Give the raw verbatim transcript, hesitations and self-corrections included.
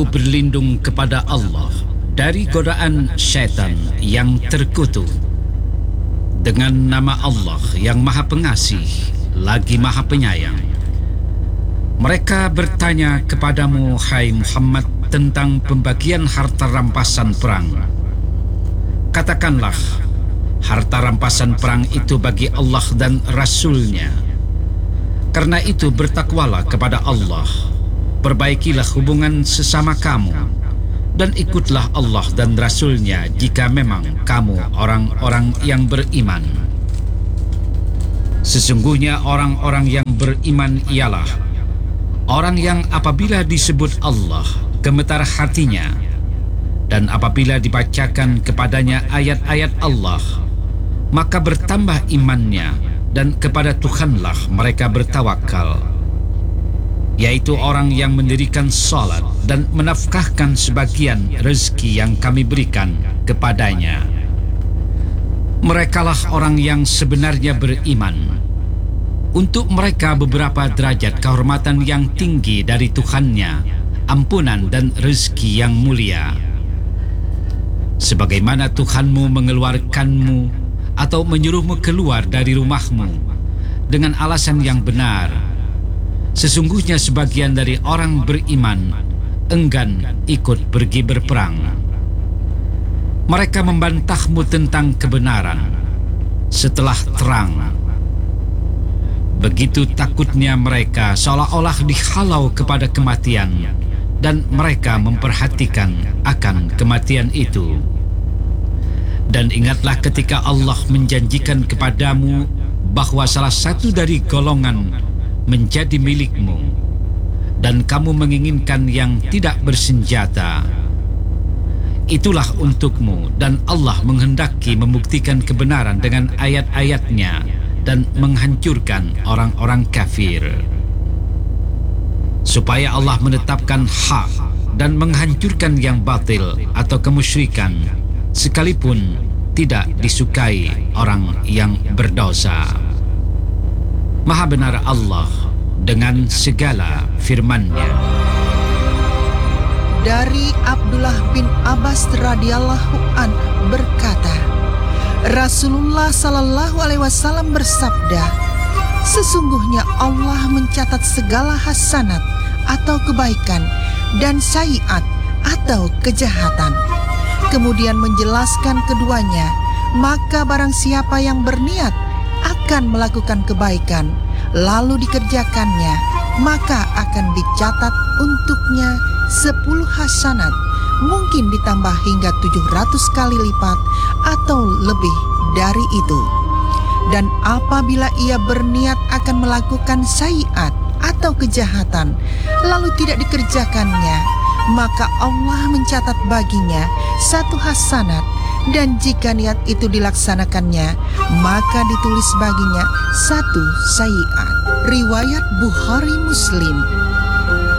Aku berlindung kepada Allah dari godaan syaitan yang terkutuk. Dengan nama Allah yang Maha Pengasih lagi Maha Penyayang. Mereka bertanya kepadamu, hai Muhammad, tentang pembagian harta rampasan perang. Katakanlah, harta rampasan perang itu bagi Allah dan Rasul-Nya. Karena itu bertakwalah kepada Allah, perbaikilah hubungan sesama kamu, dan ikutlah Allah dan Rasul-Nya jika memang kamu orang-orang yang beriman. Sesungguhnya orang-orang yang beriman ialah orang yang apabila disebut Allah gemetar hatinya, dan apabila dibacakan kepadanya ayat-ayat Allah maka bertambah imannya, dan kepada Tuhanlah mereka bertawakal, yaitu orang yang mendirikan salat dan menafkahkan sebagian rezeki yang kami berikan kepadanya. Merekalah orang yang sebenarnya beriman. Untuk mereka beberapa derajat kehormatan yang tinggi dari Tuhannya, ampunan dan rezeki yang mulia. Sebagaimana Tuhanmu mengeluarkanmu atau menyuruhmu keluar dari rumahmu dengan alasan yang benar, sesungguhnya sebagian dari orang beriman enggan ikut pergi berperang. Mereka membantahmu tentang kebenaran setelah terang. Begitu takutnya mereka seolah-olah dihalau kepada kematian, dan mereka memperhatikan akan kematian itu. Dan ingatlah ketika Allah menjanjikan kepadamu bahwa salah satu dari golongan menjadi milikmu, dan kamu menginginkan yang tidak bersenjata. Itulah untukmu, dan Allah menghendaki membuktikan kebenaran dengan ayat-ayatnya dan menghancurkan orang-orang kafir, supaya Allah menetapkan hak dan menghancurkan yang batil atau kemusyrikan, sekalipun tidak disukai orang yang berdosa. Maha benar Allah dengan segala firman-Nya. Dari Abdullah bin Abbas radhiyallahu an berkata, Rasulullah sallallahu alaihi wasallam bersabda, sesungguhnya Allah mencatat segala hasanat atau kebaikan dan sayiat atau kejahatan. Kemudian menjelaskan keduanya, maka barang siapa yang berniat akan melakukan kebaikan lalu dikerjakannya, maka akan dicatat untuknya sepuluh hasanat, mungkin ditambah hingga tujuh ratus kali lipat atau lebih dari itu. Dan apabila ia berniat akan melakukan sayiat atau kejahatan lalu tidak dikerjakannya, maka Allah mencatat baginya satu hasanat, dan jika niat itu dilaksanakannya maka ditulis baginya satu sayiat. Riwayat Bukhari Muslim.